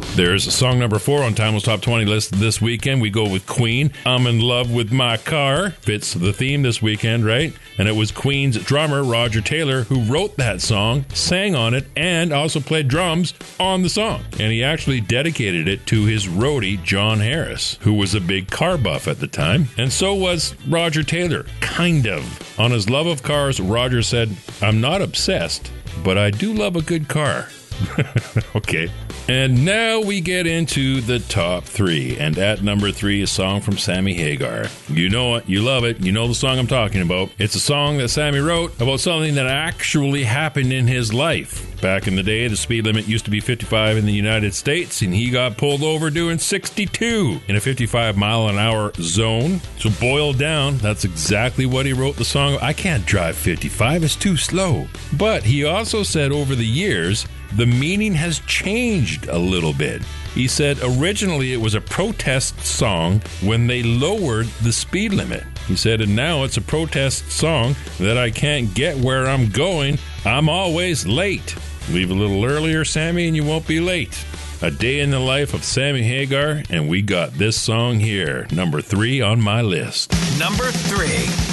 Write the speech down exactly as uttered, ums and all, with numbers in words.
There's song number four on Timeless Top twenty list this weekend. We go with Queen. I'm in love with my car. Fits the theme this weekend, right? And it was Queen's drummer, Roger Taylor, who wrote that song, sang on it, and also played drums on the song. And he actually dedicated it to his roadie, John Harris, who was a big car buff at the time. And so was Roger Taylor, kind of. On his love of cars, Roger said, "I'm not obsessed, but I do love a good car." Okay. And now we get into the top three. And at number three, a song from Sammy Hagar. You know it. You love it. You know the song I'm talking about. It's a song that Sammy wrote about something that actually happened in his life. Back in the day, the speed limit used to be fifty-five in the United States, and he got pulled over doing sixty-two in a fifty-five mile an hour zone. So boiled down, that's exactly what he wrote the song. I can't drive fifty-five. It's too slow. But he also said over the years, the meaning has changed a little bit. He said originally it was a protest song when they lowered the speed limit. He said, and now it's a protest song that I can't get where I'm going. I'm always late. Leave a little earlier, Sammy, and you won't be late. A day in the life of Sammy Hagar, and we got this song here, number three on my list. Number three.